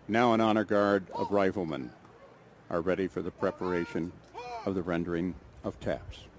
Now an honor guard of riflemen are ready for the preparation of the rendering of taps.